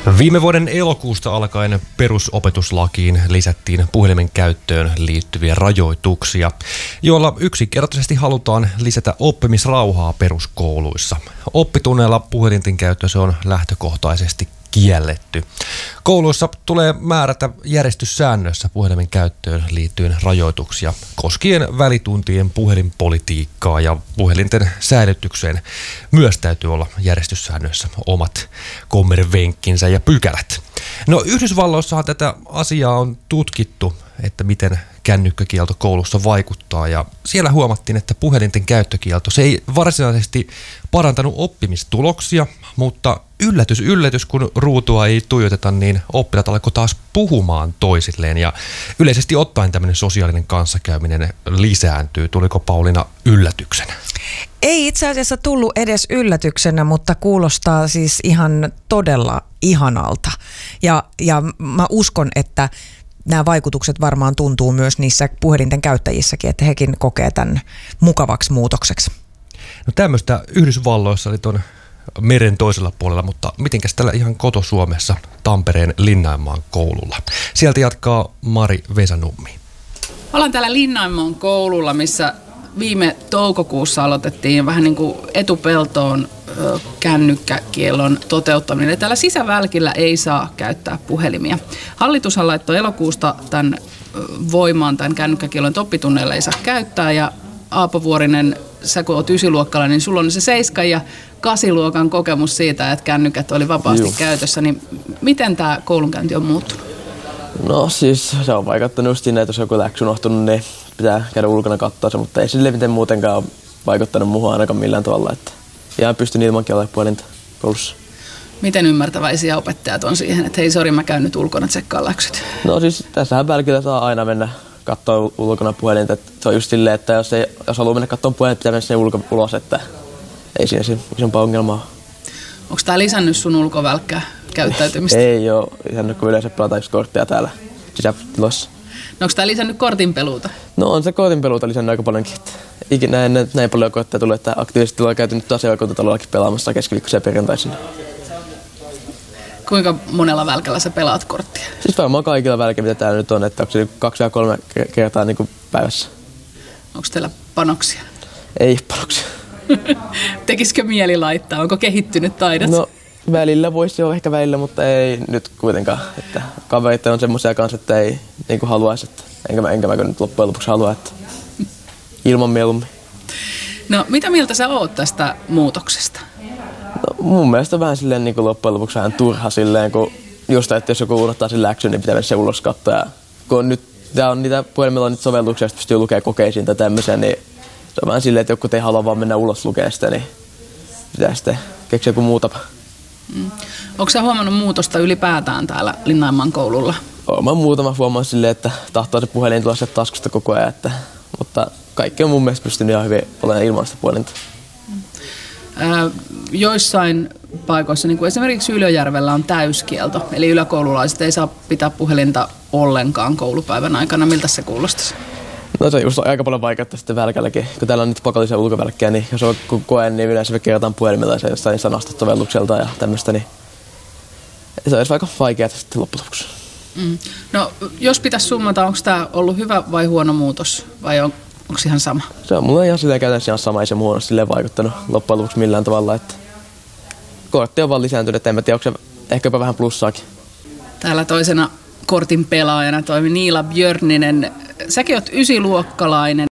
Viime vuoden elokuusta alkaen perusopetuslakiin lisättiin puhelimen käyttöön liittyviä rajoituksia, joilla yksinkertaisesti halutaan lisätä oppimisrauhaa peruskouluissa. Oppitunneilla puhelinten käyttö se on lähtökohtaisesti kielletty. Kouluissa tulee määrätä järjestyssäännöissä puhelimen käyttöön liittyen rajoituksia koskien välituntien puhelinpolitiikkaa, ja puhelinten säilytykseen myös täytyy olla järjestyssäännöissä omat kommervenkkinsä ja pykälät. No, Yhdysvalloissahan tätä asiaa on tutkittu, että miten kännykkäkielto koulussa vaikuttaa, ja siellä huomattiin, että puhelinten käyttökielto se ei varsinaisesti parantanut oppimistuloksia, mutta yllätys, kun ruutua ei tuijoteta, niin oppilaat alkoi taas puhumaan toisilleen, ja yleisesti ottaen tämmöinen sosiaalinen kanssakäyminen lisääntyy. Tuliko Pauliina yllätyksenä? Ei itse asiassa tullut edes yllätyksenä, mutta kuulostaa siis ihan todella ihanalta. Ja mä uskon, että nämä vaikutukset varmaan tuntuu myös niissä puhelinten käyttäjissäkin, että hekin kokee tämän mukavaksi muutokseksi. No, tämmöistä Yhdysvalloissa oli tuon meren toisella puolella, mutta mitenkäs tällä ihan koto-Suomessa Tampereen Linnainmaan koululla? Sieltä jatkaa Mari Vesanummi. Ollaan täällä Linnainmaan koululla, missä viime toukokuussa aloitettiin vähän niin kuin etupeltoon kännykkäkiellon toteuttaminen. Ja täällä sisävälkillä ei saa käyttää puhelimia. Hallitushan laittoi elokuusta tämän voimaan tämän kännykkäkiellon, että oppitunneilla ei saa käyttää. Ja Aapo Vuorinen, sä kun oot 9-luokkalainen, niin sulla on se 7- ja 8-luokan kokemus siitä, että kännykät oli vapaasti käytössä. Niin miten tämä koulunkäynti on muuttunut? No siis se on vaikuttanut just siinä, että jos joku läksy unohtunut, niin pitää käydä ulkona katsoa se, mutta ei sille miten muutenkaan ole vaikuttanut muuhun ainakaan millään tavalla. Että ihan pystyn ilmankin olemaan puhelinta koulussa. Miten ymmärtäväisiä opettajat on siihen, että hei sori, mä käyn nyt ulkona tsekkaan läksyt? No siis tässähän välkillä saa aina mennä katsoa ulkona puhelinta. Että se on just silleen, että jos haluaa mennä katsomaan puhelinta, pitää mennä sinne ulos, että ei siinä isompaa ongelmaa ole. Onko tämä lisännyt sun ulkovälkkää käyttäytymistä? Ei ole lisännyt, kun yleensä pelataan just korttia täällä sisätiloissa. No, onko tämä lisännyt kortinpeluuta? No, on se kortinpeluuta lisännyt aika paljonkin. Ikinä näin paljon kortteja tullut, että aktiivisesti ollaan käyty nyt asiakuntatalollakin pelaamassa keskiviikkoisia perjantaisin. Kuinka monella välkällä sä pelaat korttia? Siis varmaan kaikilla välkillä, mitä täällä nyt on, että onko se 2 tai 3 kertaa niin kuin päivässä. Onko teillä panoksia? Ei panoksia. Tekisikö mieli laittaa? Onko kehittynyt taidot? No, välillä voisi olla ehkä välillä, mutta ei nyt kuitenkaan. Että kaverit on semmoisia kanssa, että ei niin kuin haluaisi. Että enkä mä nyt loppujen lopuksi halua, että ilman mieluummin. No, mitä mieltä sä oot tästä muutoksesta? No, mun mielestä on vähän silleen niin kuin loppujen lopuksi vähän turha silleen, kun just että jos joku unohtaa sen läksyn, niin pitää mennä se ulos katsoa. Ja kun nyt tää on niitä puhelimella niitä sovelluksia, joista pystyy lukemaan kokeisiin tai tämmöisiä, niin se on vähän silleen, että joku ei halua vaan mennä ulos lukemaan sitä, niin pitää sitten keksiä joku muu tapa. Onko sä huomannut muutosta ylipäätään täällä Linnainmaan koululla? Olen muutama huomannut silleen, että tahtoo se puhelin tulla sieltä taskusta koko ajan, mutta kaikki on mun mielestä pystynyt ihan hyvin olemaan ilman sitä puhelinta. Joissain paikoissa, niin kuin esimerkiksi Ylöjärvellä, on täyskielto, eli yläkoululaiset ei saa pitää puhelinta ollenkaan koulupäivän aikana. Miltä se kuulostaisi? No, se on aika paljon vaikeutta sitten välkälläkin. Kun täällä on nyt pakollisia ulkovälkkejä, niin jos on koe, niin yleensä me kirjoitetaan puhelimella ja jostain sanasta sovellukselta ja tämmöistä, niin se olisi aika vaikeaa sitten loppujen lopuksi. No, jos pitäisi summata, onko tämä ollut hyvä vai huono muutos, vai onko ihan sama? Se on mulle ihan silleen käytännössä ihan sama, ei se muu ole silleen vaikuttanut loppujen lopuksi millään tavalla. Että kortti on vaan lisääntynyt, että en mä tiedä, onko se ehkä jopa vähän plussaakin. Täällä toisena kortin pelaajana toimi Niila Björninen. Säkin oot 9-luokkalainen.